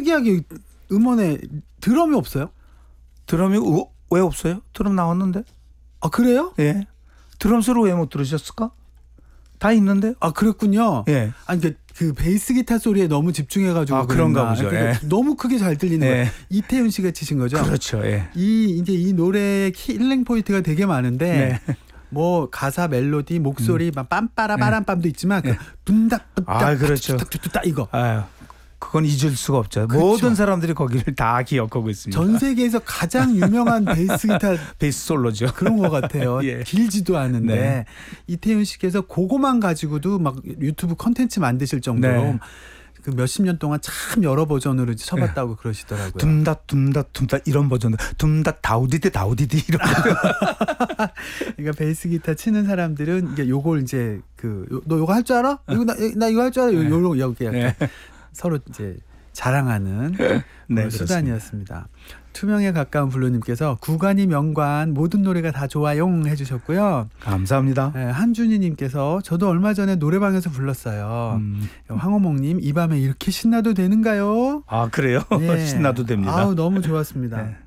신기하게 음원에 드럼이 없어요? 드럼이 왜 없어요? 드럼 나왔는데. 아 그래요? 예. 드럼 소리 왜 못 들으셨을까? 다 있는데. 아 그랬군요. 예. 아니 그 베이스 기타 소리에 너무 집중해가지고 그런가 보죠. 그러니까 예. 너무 크게 잘 들리는 예. 거예요. 이태훈 씨가 치신 거죠? 그렇죠. 예. 이제 이 노래의 힐링 포인트가 되게 많은데 네. 뭐 가사 멜로디 목소리 막 빰빠라바람빰도 있지만 그 둔닥 그렇죠. 뚝뚝뚝딱 이거. 아유, 그건 잊을 수가 없죠. 그렇죠. 모든 사람들이 거기를 다 기억하고 있습니다. 전 세계에서 가장 유명한 베이스 기타 베이스 솔로죠. 그런 것 같아요. 예. 길지도 않은데 네. 이태훈 씨께서 그거만 가지고도 막 유튜브 컨텐츠 만드실 정도로 네. 그 몇십 년 동안 참 여러 버전으로 쳐봤다고 그러시더라고요. 둠닥 이런 버전. 둠닥 다우디디 이런. 그러니까 베이스 기타 치는 사람들은 이게 요걸 이제 너 요거 할 줄 알아? 이거 나 이거 할 줄 알아? 요런 이렇게 약간 서로 이제 자랑하는 네, 수단이었습니다. 투명에 가까운 블루님께서 구간이 명관 모든 노래가 다 좋아요 해주셨고요. 감사합니다. 네, 한준희님께서 저도 얼마 전에 노래방에서 불렀어요. 황호몽님 이 밤에 이렇게 신나도 되는가요? 아 그래요? 네. 신나도 됩니다. 아우 너무 좋았습니다. 네.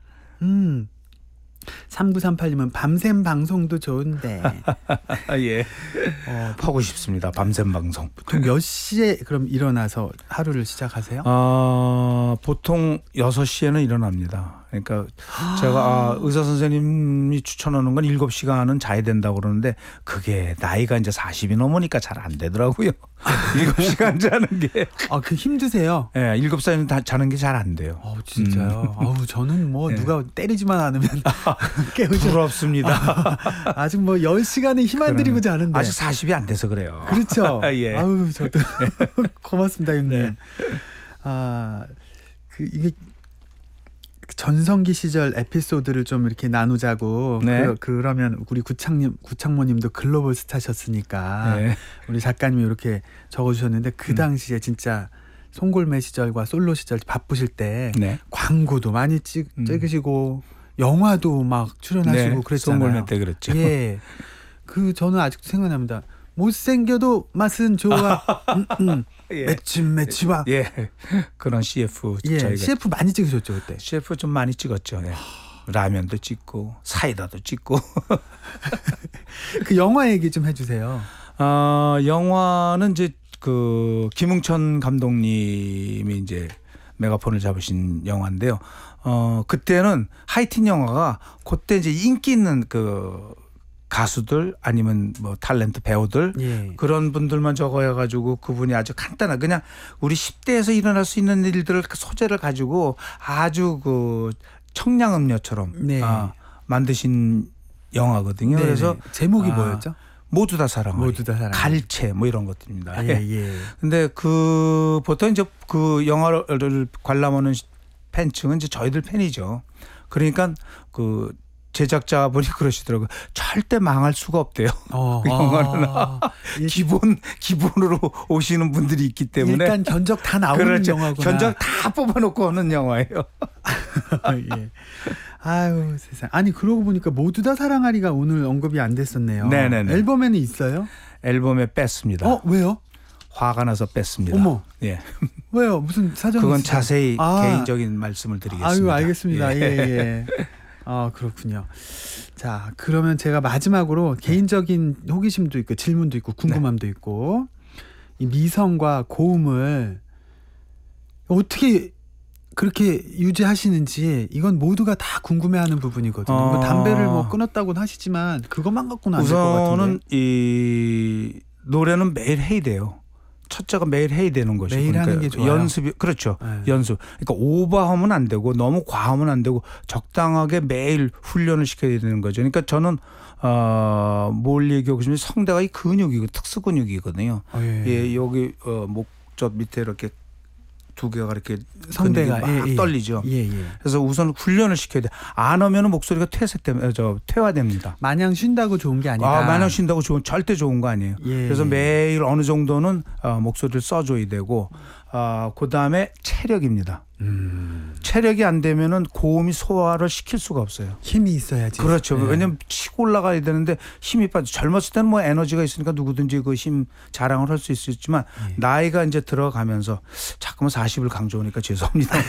3938님은 밤샘 방송도 좋은데 예. 하고 싶습니다. 밤샘 방송. 보통 몇 시에 그럼 일어나서 하루를 시작하세요? 보통 6시에는 일어납니다. 그러니까 제가 의사 선생님이 추천하는 건 7시간은 자야 된다고 그러는데 그게 나이가 이제 40이 넘으니까 잘 안 되더라고요. 7시간 자는 게. 그 힘드세요? 예, 7시간 다 자는 게 잘 안 돼요. 진짜요? 저는 뭐 누가 때리지만 않으면 깨우죠. 부럽습니다. 아직 뭐 10시간은 힘 안 들이고 자는데. 아직 40이 안 돼서 그래요. 그렇죠. 예. 저도 고맙습니다, 형님. 네. 이게 전성기 시절 에피소드를 좀 이렇게 나누자고. 네. 그러면 우리 구창모님도 글로벌 스타셨으니까 네. 우리 작가님이 이렇게 적어주셨는데 그 당시에 진짜 송골매 시절과 솔로 시절 바쁘실 때 네. 광고도 많이 찍으시고 영화도 막 출연하시고 네. 그랬잖아요. 송골매 때 그랬죠. 예. 저는 아직도 생각납니다. 못생겨도 맛은 좋아. 예. 맷집와. 예. 그런 CF 예. 저희가 CF 많이 찍으셨죠 그때. CF 좀 많이 찍었죠. 예. 라면도 찍고 사이다도 찍고. 그 영화 얘기 좀 해주세요. 영화는 이제 그 김웅천 감독님이 이제 메가폰을 잡으신 영화인데요. 그때는 하이틴 영화가 그때 이제 인기 있는 그 가수들 아니면 뭐 탤런트 배우들 그런 분들만 적어가지고 그분이 아주 간단한 그냥 우리 10대에서 일어날 수 있는 일들을 소재를 가지고 아주 그 청량음료처럼 만드신 영화거든요. 네네. 그래서 제목이 뭐였죠? 모두 다 사랑하리. 모두 다 사랑하리. 갈채 뭐 이런 것들입니다. 예. 근데 보통 이제 그 영화를 관람하는 팬층은 이제 저희들 팬이죠. 그러니까 그 제작자분이 그러시더라고요. 절대 망할 수가 없대요. 그 영화는 기본으로 오시는 분들이 있기 때문에 일단 견적 다 나오는 그렇죠. 영화구나. 견적 다 뽑아놓고 오는 영화예요. 예. 아유 세상. 아니 그러고 보니까 모두 다 사랑하리가 오늘 언급이 안 됐었네요. 네네네. 앨범에는 있어요? 앨범에 뺐습니다. 왜요? 화가 나서 뺐습니다. 어머. 예. 왜요? 무슨 사정이 그건 있어요? 자세히 개인적인 말씀을 드리겠습니다. 알겠습니다. 예. 그렇군요. 자, 그러면 제가 마지막으로 개인적인 호기심도 있고 질문도 있고 궁금함도 있고 이 미성과 고음을 어떻게 그렇게 유지하시는지 이건 모두가 다 궁금해하는 부분이거든요. 뭐 담배를 뭐 끊었다고는 하시지만 그것만 갖고는 안 될 것 같은데. 우선은 이 노래는 매일 해야 돼요. 첫째가 매일 해야 되는 것이고 매일 하는 게 좋아요. 연습이 그렇죠. 네. 연습. 그러니까 오버하면 안 되고 너무 과하면 안 되고 적당하게 매일 훈련을 시켜야 되는 거죠. 그러니까 저는 뭘 얘기하고 싶으면 성대가 이 근육이고 특수 근육이거든요. 예, 여기 목젖 밑에 이렇게 두 개가 이렇게 성대가 막 떨리죠. 그래서 우선 훈련을 시켜야 돼. 안 하면 목소리가 퇴화됩니다. 마냥 쉰다고 좋은 게 아니다. 마냥 쉰다고 절대 좋은 거 아니에요. 그래서 매일 어느 정도는 목소리를 써줘야 되고 그다음에 체력입니다. 체력이 안 되면은 고음이 소화를 시킬 수가 없어요. 힘이 있어야지. 그렇죠. 왜냐면 치고 올라가야 되는데 힘이 빠져. 젊었을 때는 뭐 에너지가 있으니까 누구든지 그 힘 자랑을 할 수 있었지만 나이가 이제 들어가면서 자꾸만 40을 강조하니까 죄송합니다.